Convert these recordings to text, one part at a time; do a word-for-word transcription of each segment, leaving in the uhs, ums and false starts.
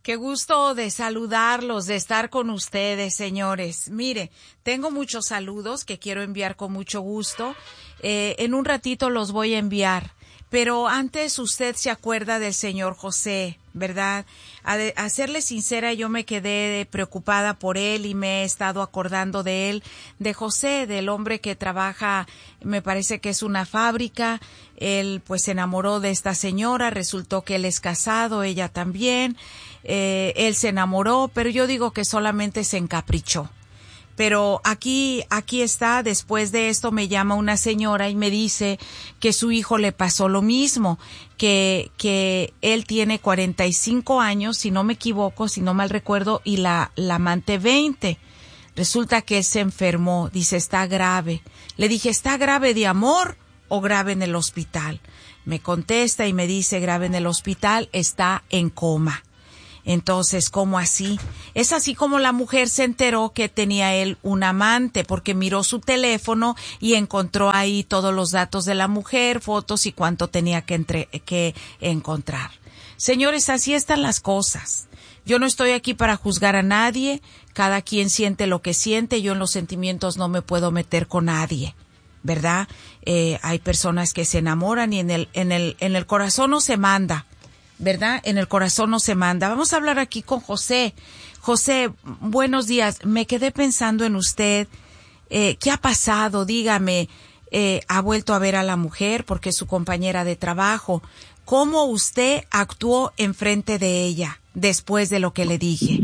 Qué gusto de saludarlos, de estar con ustedes, señores. Mire, tengo muchos saludos que quiero enviar con mucho gusto. Eh, en un ratito los voy a enviar. Pero antes usted se acuerda del señor José, ¿verdad? A, de, a serle sincera, yo me quedé preocupada por él y me he estado acordando de él, de José, del hombre que trabaja, me parece que es una fábrica. Él pues se enamoró de esta señora, resultó que él es casado, ella también. Eh, él se enamoró, pero yo digo que solamente se encaprichó. Pero aquí, aquí está, después de esto me llama una señora y me dice que su hijo le pasó lo mismo, que, que él tiene cuarenta y cinco años, si no me equivoco, si no mal recuerdo, y la, la amante veinte. Resulta que él se enfermó, dice, está grave. Le dije, ¿está grave de amor o grave en el hospital? Me contesta y me dice, grave en el hospital, está en coma. Entonces, ¿cómo así? Es así como la mujer se enteró que tenía él un amante, porque miró su teléfono y encontró ahí todos los datos de la mujer, fotos y cuánto tenía que, entre, que encontrar. Señores, así están las cosas. Yo no estoy aquí para juzgar a nadie, cada quien siente lo que siente, yo en los sentimientos no me puedo meter con nadie, ¿verdad? Eh, hay personas que se enamoran y en el, en el, en el corazón no se manda, ¿verdad? En el corazón no se manda. Vamos a hablar aquí con José. José, buenos días. Me quedé pensando en usted. Eh, ¿Qué ha pasado? Dígame, eh, ¿ha vuelto a ver a la mujer porque es su compañera de trabajo? ¿Cómo usted actuó enfrente de ella después de lo que le dije?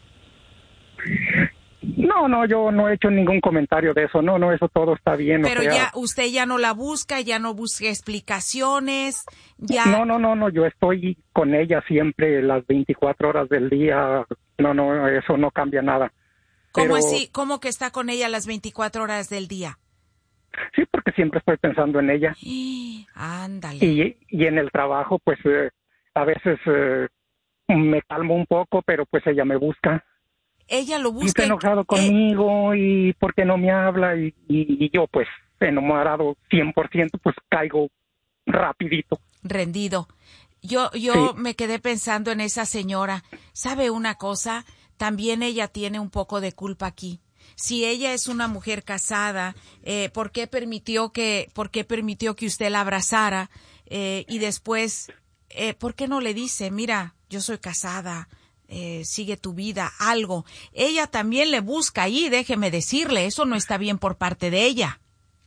No, no, yo no he hecho ningún comentario de eso. No, no, eso todo está bien. Pero o sea, ya, usted ya no la busca, ya no busca explicaciones, ya... No, no, no, no, yo estoy con ella siempre las veinticuatro horas del día. No, no, eso no cambia nada. ¿Cómo Pero, así? ¿Cómo que está con ella las veinticuatro horas del día? Sí, porque siempre estoy pensando en ella. Ándale. Y, y en el trabajo, pues, eh, a veces eh, me calmo un poco, pero pues ella me busca. Ella lo busca. Está enojado eh, conmigo y por qué no me habla y, y, y yo pues enamorado cien por ciento pues caigo rapidito. Rendido. Yo, yo Sí. me quedé pensando en esa señora. ¿Sabe una cosa? También ella tiene un poco de culpa aquí. Si ella es una mujer casada, eh, ¿por qué permitió que, por qué permitió que usted la abrazara? Eh, y después, eh, ¿por qué no le dice, mira, yo soy casada? Eh, sigue tu vida, algo. Ella también le busca ahí, déjeme decirle, eso no está bien por parte de ella.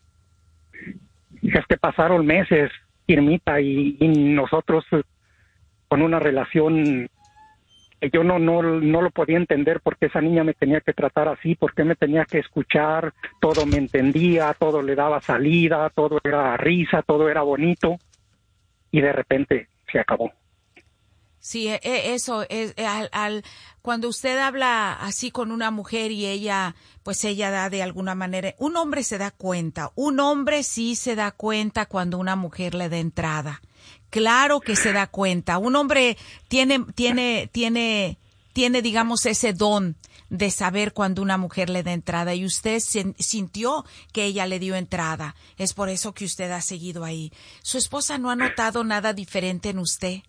Es que pasaron meses, Irmita, y, y nosotros eh, con una relación que yo no, no, no lo podía entender porque esa niña me tenía que tratar así, porque me tenía que escuchar, todo me entendía, todo le daba salida, todo era risa, todo era bonito, y de repente se acabó. Sí, eso es al, al cuando usted habla así con una mujer y ella, pues ella da de alguna manera, un hombre se da cuenta, un hombre sí se da cuenta cuando una mujer le da entrada. Claro que se da cuenta. Un hombre tiene, tiene, tiene, tiene, digamos, ese don de saber cuando una mujer le da entrada y usted sintió que ella le dio entrada. Es por eso que usted ha seguido ahí. ¿Su esposa no ha notado nada diferente en usted?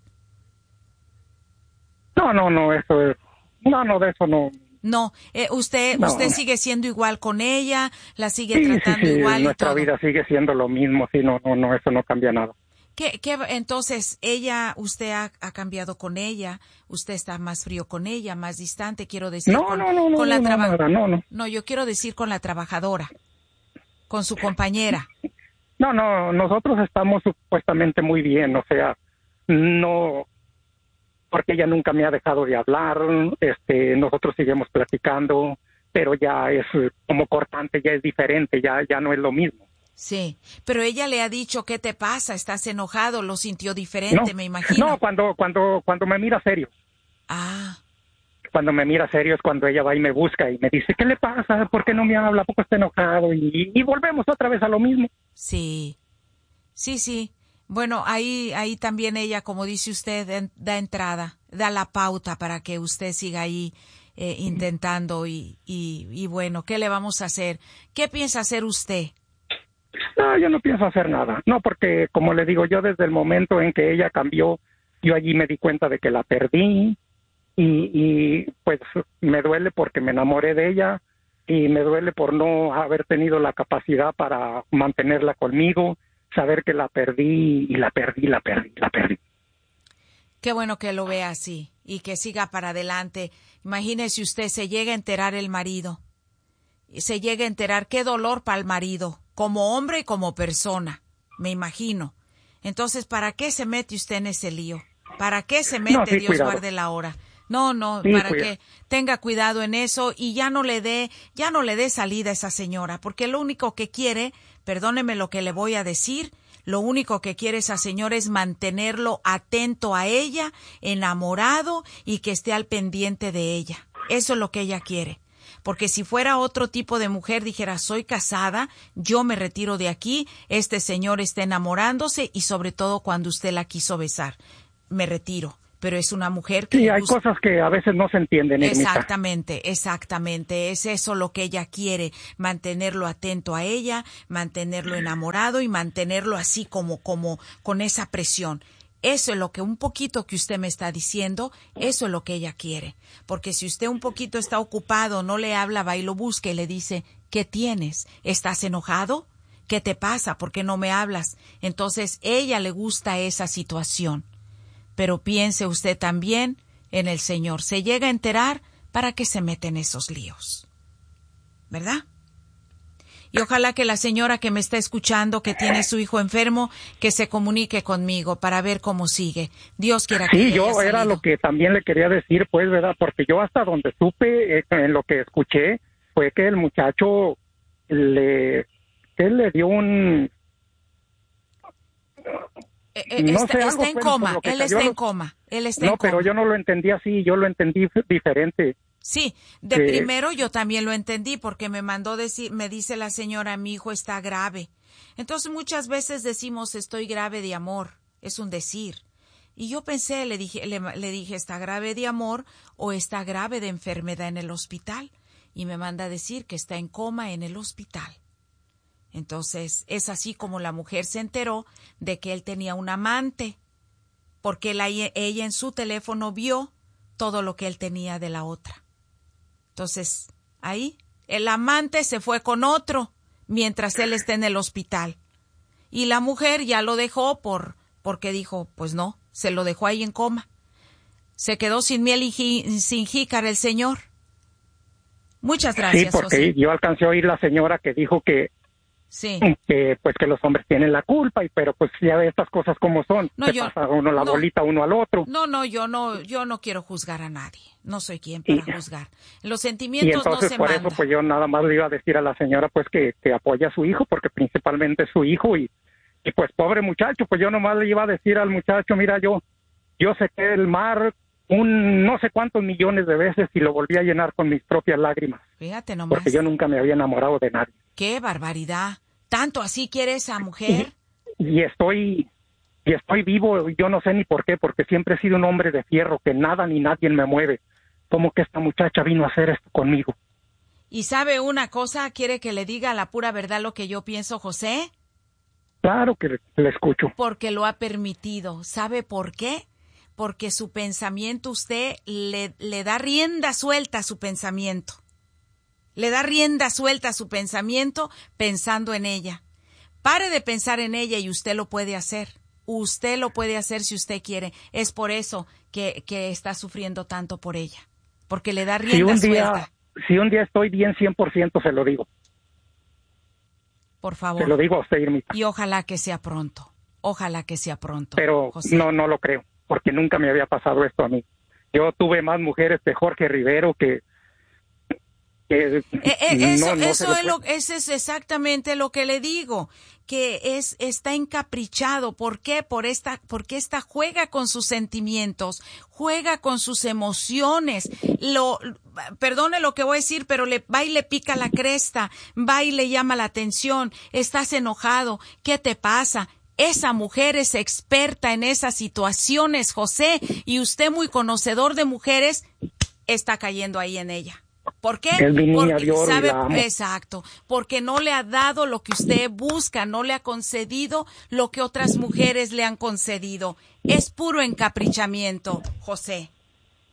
No, no, no, eso es, no, no, de eso no. No, eh, usted, no. usted sigue siendo igual con ella, la sigue sí, tratando sí, sí, igual nuestra y todo. vida sigue siendo lo mismo, sí, no, no, no, eso no cambia nada. ¿Qué, qué, entonces, ella, usted ha, ha cambiado con ella, usted está más frío con ella, más distante, quiero decir, no, con, no, no, con no, la no, traba- nada, no, no. No, yo quiero decir con la trabajadora, con su compañera. No, no, nosotros estamos supuestamente muy bien, o sea, no, porque ella nunca me ha dejado de hablar, este, nosotros seguimos platicando, pero ya es como cortante, ya es diferente, ya, ya no es lo mismo. Sí, pero ella le ha dicho, ¿qué te pasa? ¿Estás enojado? Lo sintió No, diferente, me imagino. no, cuando, cuando, cuando me mira serio. Ah, Cuando me mira serio es cuando ella va y me busca y me dice, ¿qué le pasa? ¿Por qué no me habla? ¿A poco está enojado? Y, y volvemos otra vez a lo mismo. sí, sí, sí. Bueno, ahí, ahí también ella, como dice usted, en, da entrada, da la pauta para que usted siga ahí eh, intentando y, y, y bueno, ¿qué le vamos a hacer? ¿Qué piensa hacer usted? No, yo no pienso hacer nada. No, porque como le digo, yo desde el momento en que ella cambió, yo allí me di cuenta de que la perdí y, y pues me duele porque me enamoré de ella y me duele por no haber tenido la capacidad para mantenerla conmigo, saber que la perdí y la perdí, la perdí, la perdí. Qué bueno que lo vea así y que siga para adelante. Imagínese usted, se llega a enterar el marido, se llega a enterar, qué dolor para el marido, como hombre y como persona, me imagino. Entonces, ¿para qué se mete usted en ese lío? ¿Para qué se mete? No, sí, Dios cuidado. guarde la hora. No, no, Sí, para cuidado. que tenga cuidado en eso y ya no le dé, ya no le dé salida a esa señora, porque lo único que quiere, perdóneme lo que le voy a decir, lo único que quiere esa señora es mantenerlo atento a ella, enamorado y que esté al pendiente de ella. Eso es lo que ella quiere. Porque si fuera otro tipo de mujer, dijera, soy casada, yo me retiro de aquí, este señor está enamorándose y sobre todo cuando usted la quiso besar, me retiro. Pero es una mujer que... Sí, le hay gusta... cosas que a veces no se entienden, Ermita. Exactamente, exactamente. Es eso lo que ella quiere, mantenerlo atento a ella, mantenerlo enamorado y mantenerlo así como, como con esa presión. Eso es lo que un poquito que usted me está diciendo, eso es lo que ella quiere. Porque si usted un poquito está ocupado, no le habla, va y lo busca y le dice, ¿qué tienes? ¿Estás enojado? ¿Qué te pasa? ¿Por qué no me hablas? Entonces, ella le gusta esa situación. Pero piense usted también en el Señor. Se llega a enterar, ¿para qué se mete en esos líos? ¿Verdad? Y ojalá que la señora que me está escuchando, que tiene su hijo enfermo, que se comunique conmigo para ver cómo sigue. Dios quiera que Sí, ella yo haya era salido. lo que también le quería decir, pues, ¿verdad? Porque yo hasta donde supe, eh, en lo que escuché, fue que el muchacho le, él le dio un... Eh, eh, no está, sé, está algo en fue por coma, lo que él cayó está en los- coma, él está No, en coma. pero yo no lo entendí así, yo lo entendí diferente. Sí, de que- primero yo también lo entendí porque me mandó decir, me dice la señora, mi hijo está grave. Entonces muchas veces decimos estoy grave de amor, es un decir. Y yo pensé, le dije, le, le dije, ¿está grave de amor o está grave de enfermedad en el hospital? Y me manda a decir que está en coma en el hospital. Entonces es así como la mujer se enteró de que él tenía un amante, porque la, ella en su teléfono vio todo lo que él tenía de la otra. Entonces, ahí, el amante se fue con otro mientras él está en el hospital. Y la mujer ya lo dejó por porque dijo, pues no, se lo dejó ahí en coma. Se quedó sin miel y jí, sin jícara el señor. Muchas gracias, Sí, porque José. yo alcancé a oír la señora que dijo que, Sí. que pues que los hombres tienen la culpa, y pero pues ya ve estas cosas como son. No, Se yo- pasa uno la no. bolita uno al otro. No, no, yo no, yo no quiero juzgar a nadie. No soy quien Y- para juzgar. Los Y sentimientos entonces no se por mandan. eso pues yo nada más le iba a decir a la señora pues que, que apoya a su hijo, porque principalmente es su hijo, y, y pues pobre muchacho, pues yo nomás le iba a decir al muchacho, mira, yo yo sequé el mar un no sé cuántos millones de veces y lo volví a llenar con mis propias lágrimas, Fíjate nomás. porque yo nunca me había enamorado de nadie. Qué barbaridad. ¿Tanto así quiere esa mujer? Y estoy y estoy vivo, yo no sé ni por qué, porque siempre he sido un hombre de fierro, que nada ni nadie me mueve. ¿Cómo que esta muchacha vino a hacer esto conmigo? ¿Y sabe una cosa? ¿Quiere que le diga la pura verdad lo que yo pienso, José? Claro que le escucho. Porque lo ha permitido. ¿Sabe por qué? Porque su pensamiento, usted le, le da rienda suelta a su pensamiento. Le da rienda suelta a su pensamiento pensando en ella. Pare de pensar en ella y usted lo puede hacer. Usted lo puede hacer si usted quiere. Es por eso que, que está sufriendo tanto por ella. Porque le da Si rienda un día suelta. si un día estoy bien cien por ciento, se lo digo. Por Se favor. lo digo a usted, Irmita. Y ojalá que sea pronto. Ojalá que sea pronto. Pero José. no no lo creo, porque nunca me había pasado esto a mí. Yo tuve más mujeres de Jorge Rivero que que Eh, eh, eso no, no se eso lo es, lo, puede- eso es exactamente lo que le digo, que es está encaprichado. ¿Por qué? Por esta, porque esta juega con sus sentimientos, juega con sus emociones. Lo, perdone lo que voy a decir, pero le va y le pica la cresta, va y le llama la atención. Estás enojado, ¿qué te pasa? Esa mujer es experta en esas situaciones, José, y usted, muy conocedor de mujeres, está cayendo ahí en ella. ¿Por qué? Es mi niña Porque de oro y sabe, la amo. exacto, porque no le ha dado lo que usted busca, no le ha concedido lo que otras mujeres le han concedido. Es puro encaprichamiento, José.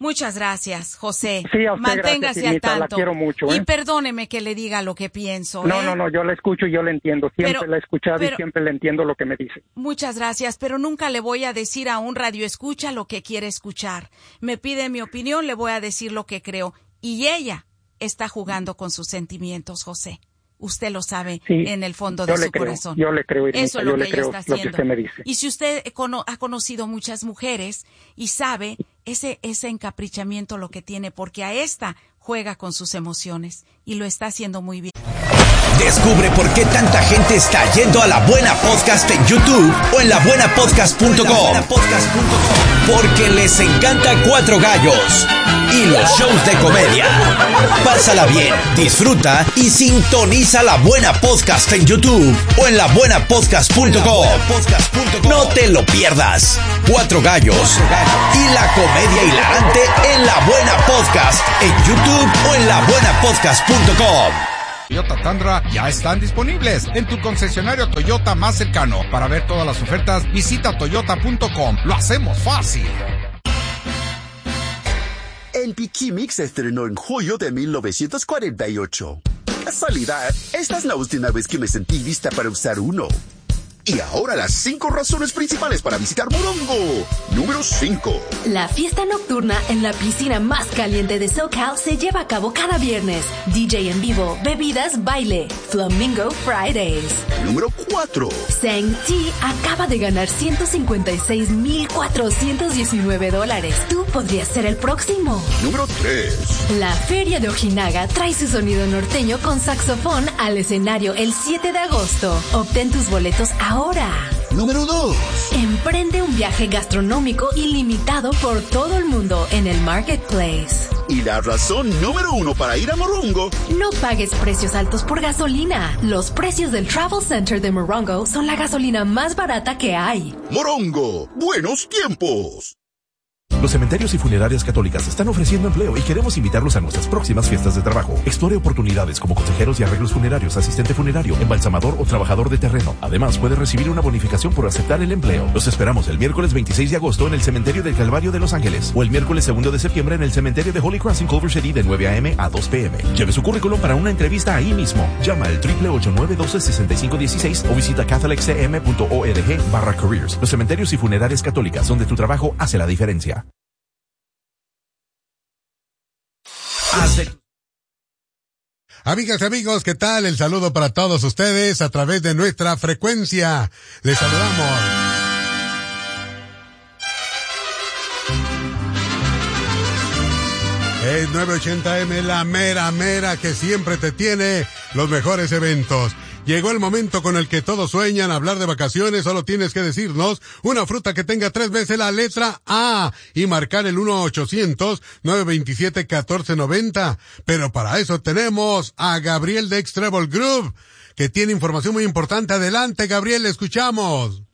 Muchas gracias, José. Sí, a usted Manténgase gracias, al Irmita, tanto. La quiero mucho, ¿eh? Y perdóneme que le diga lo que pienso. No, ¿eh? no, no, yo la escucho y yo la entiendo. Siempre Pero- la he escuchado pero- y siempre le entiendo lo que me dice. Muchas gracias, pero nunca le voy a decir a un radioescucha lo que quiere escuchar. Me pide mi opinión, le voy a decir lo que creo. Y ella está jugando con sus sentimientos, José. Usted lo sabe Sí, en el fondo yo de le su creo, corazón. yo le creo, Irmita, Eso es yo lo le que ella creo está lo que haciendo. usted me dice. Y si usted cono- ha conocido muchas mujeres y sabe ese, ese encaprichamiento lo que tiene, porque a esta juega con sus emociones y lo está haciendo muy bien. Descubre por qué tanta gente está yendo a La Buena Podcast en YouTube o en la buena podcast punto com. Porque les encanta Cuatro Gallos y los shows de comedia. Pásala bien, disfruta y sintoniza La Buena Podcast en YouTube o en la buena podcast punto com. No te lo pierdas. Cuatro Gallos y la comedia hilarante en La Buena Podcast en YouTube o en la buena podcast punto com. Toyota Tundra ya están disponibles en tu concesionario Toyota más cercano. Para ver todas las ofertas, visita toyota punto com. Lo hacemos fácil. El Pikimix se estrenó en julio de mil novecientos cuarenta y ocho. Casualidad, esta es la última vez que me sentí lista para usar uno. Y ahora las cinco razones principales para visitar Morongo. Número cinco. La fiesta nocturna en la piscina más caliente de SoCal se lleva a cabo cada viernes. D J en vivo, bebidas, baile. Flamingo Fridays. Número cuatro. Sang T acaba de ganar ciento cincuenta y seis mil cuatrocientos diecinueve dólares. Tú podrías ser el próximo. Número tres. La Feria de Ojinaga trae su sonido norteño con saxofón al escenario el siete de agosto. Obtén tus boletos ahora. Número dos. Emprende un viaje gastronómico ilimitado por todo el mundo en el Marketplace. Y la razón número uno para ir a Morongo. No pagues precios altos por gasolina. Los precios del Travel Center de Morongo son la gasolina más barata que hay. Morongo, buenos tiempos. Los cementerios y funerarias católicas están ofreciendo empleo y queremos invitarlos a nuestras próximas fiestas de trabajo. Explore oportunidades como consejeros y arreglos funerarios, asistente funerario, embalsamador o trabajador de terreno. Además, puede recibir una bonificación por aceptar el empleo. Los esperamos el miércoles veintiséis de agosto en el Cementerio del Calvario de Los Ángeles o el miércoles segundo de septiembre en el Cementerio de Holy Cross en Culver City de nueve a eme a dos pe eme. Lleve su currículum para una entrevista ahí mismo. Llama al ocho ocho ocho, nueve uno dos, seis cinco uno seis o visita catholic c m punto org barra careers. Los cementerios y funerarias católicas, donde tu trabajo hace la diferencia. Amigas y amigos, ¿qué tal? El saludo para todos ustedes a través de nuestra frecuencia. Les saludamos. Es nueve ochenta eme, la mera mera que siempre te tiene los mejores eventos. Llegó el momento con el que todos sueñan hablar de vacaciones. Solo tienes que decirnos una fruta que tenga tres veces la letra A y marcar el uno ochocientos, nueve veintisiete, catorce noventa. Pero para eso tenemos a Gabriel de X-Travel Group, que tiene información muy importante. Adelante, Gabriel, le escuchamos.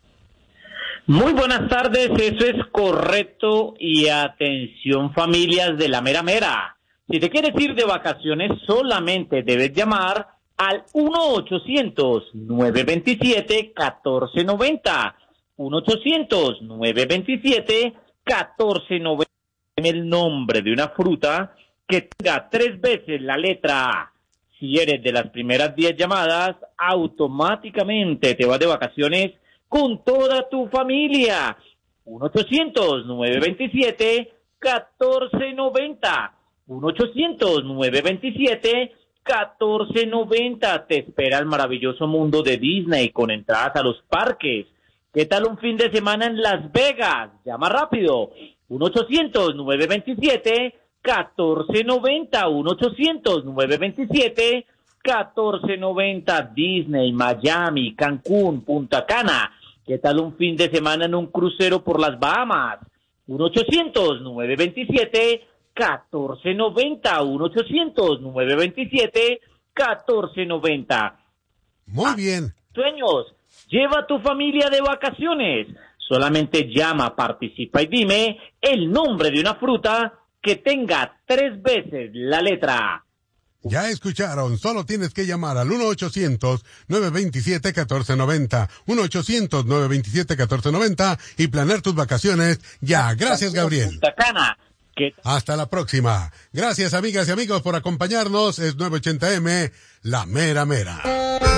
Muy buenas tardes, eso es correcto. Y atención, familias de la mera mera. Si te quieres ir de vacaciones, solamente debes llamar al uno ochocientos, nueve veintisiete, catorce noventa. uno ochocientos, nueve veintisiete, catorce noventa. El nombre de una fruta que tenga tres veces la letra A. Si eres de las primeras diez llamadas, automáticamente te vas de vacaciones con toda tu familia. uno ochocientos, nueve veintisiete, catorce noventa. uno ochocientos, nueve veintisiete, catorce noventa. Te espera el maravilloso mundo de Disney con entradas a los parques. ¿Qué tal un fin de semana en Las Vegas? Llama rápido. uno ochocientos, nueve veintisiete, catorce noventa. uno ochocientos, nueve veintisiete, catorce noventa. Disney, Miami, Cancún, Punta Cana. ¿Qué tal un fin de semana en un crucero por las Bahamas? uno ochocientos, nueve veintisiete, catorce noventa. uno ochocientos, nueve veintisiete, catorce noventa. Muy bien. Sueños, lleva a tu familia de vacaciones. Solamente llama, participa y dime el nombre de una fruta que tenga tres veces la letra A. Ya escucharon, solo tienes que llamar al uno ochocientos, nueve veintisiete, catorce noventa. uno ochocientos, nueve veintisiete, catorce noventa y planear tus vacaciones ya. Gracias, Gabriel. Punta Cana. ¿Qué? Hasta la próxima. Gracias, amigas y amigos, por acompañarnos. Es nueve ochenta eme, La Mera Mera.